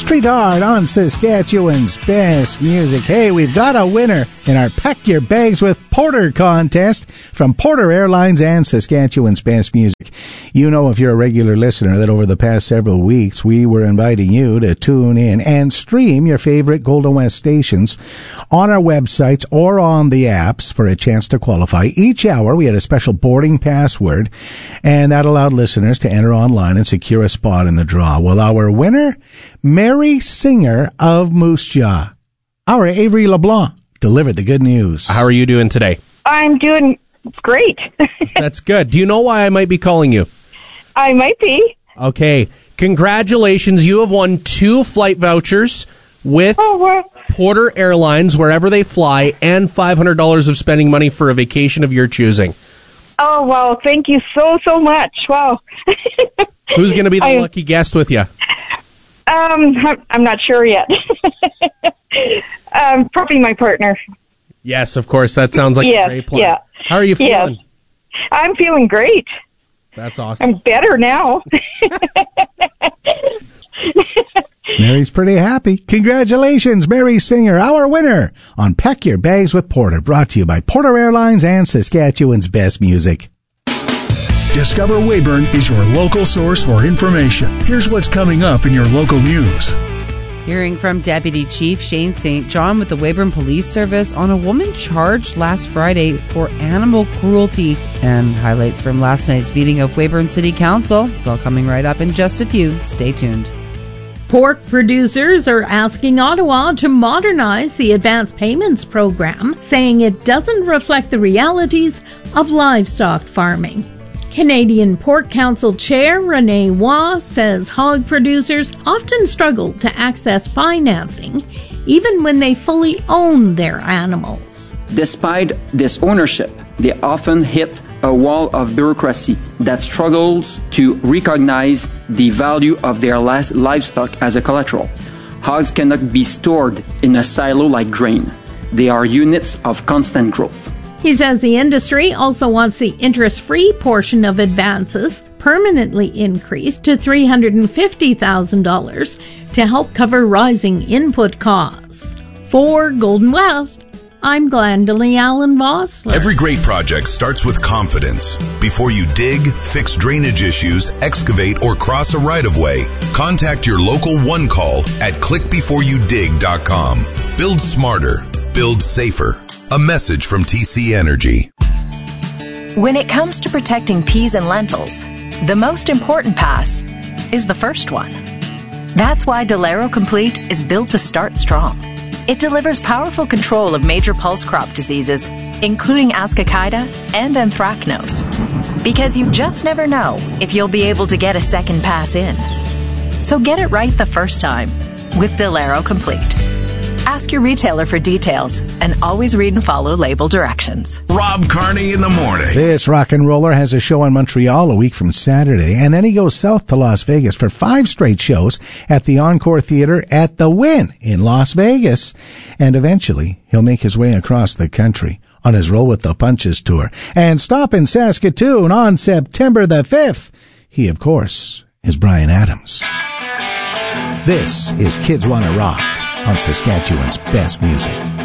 Street Art on Saskatchewan's Best Music. Hey, we've got a winner in our Pack Your Bags with Porter contest from Porter Airlines and Saskatchewan's Best Music. You know, if you're a regular listener, that over the past several weeks, we were inviting you to tune in and stream your favorite Golden West stations on our websites or on the apps for a chance to qualify. Each hour, we had a special boarding password, and that allowed listeners to enter online and secure a spot in the draw. Well, our winner, Mary Singer of Moose Jaw, our Avery LeBlanc, delivered the good news. How are you doing today? I'm doing great. That's good. Do you know why I might be calling you? I might be. Okay. Congratulations. You have won 2 flight vouchers with Porter Airlines, wherever they fly, and $500 of spending money for a vacation of your choosing. Oh, wow. Thank you so much. Wow. Who's going to be the lucky guest with you? I'm not sure yet. Probably my partner. Yes, of course. That sounds like a great plan. Yeah. How are you feeling? Yes. I'm feeling great. That's awesome. I'm better now. Mary's pretty happy. Congratulations, Mary Singer, our winner on Pack Your Bags with Porter, brought to you by Porter Airlines and Saskatchewan's Best Music. Discover Weyburn is your local source for information. Here's what's coming up in your local news. Hearing from Deputy Chief Shane St. John with the Weyburn Police Service on a woman charged last Friday for animal cruelty, and highlights from last night's meeting of Weyburn City Council. It's all coming right up in just a few. Stay tuned. Pork producers are asking Ottawa to modernize the advance payments program, saying it doesn't reflect the realities of livestock farming. Canadian Pork Council Chair Renee Waugh says hog producers often struggle to access financing, even when they fully own their animals. Despite this ownership, they often hit a wall of bureaucracy that struggles to recognize the value of their livestock as a collateral. Hogs cannot be stored in a silo like grain. They are units of constant growth. He says the industry also wants the interest-free portion of advances permanently increased to $350,000 to help cover rising input costs. For Golden West, I'm Glendalee Allen Vossler. Every great project starts with confidence. Before you dig, fix drainage issues, excavate, or cross a right-of-way, contact your local One Call at clickbeforeyoudig.com. Build smarter. Build safer. A message from TC Energy. When it comes to protecting peas and lentils, the most important pass is the first one. That's why Delero Complete is built to start strong. It delivers powerful control of major pulse crop diseases, including Ascochyta and Anthracnose. Because you just never know if you'll be able to get a second pass in. So get it right the first time with Delero Complete. Ask your retailer for details and always read and follow label directions. Rob Carney in the morning. This rock and roller has a show in Montreal a week from Saturday, and then he goes south to Las Vegas for 5 straight shows at the Encore Theater at the Wynn in Las Vegas. And eventually, he'll make his way across the country on his Roll with the Punches tour and stop in Saskatoon on September the 5th. He, of course, is Bryan Adams. This is Kids Wanna Rock on Saskatchewan's Best Music.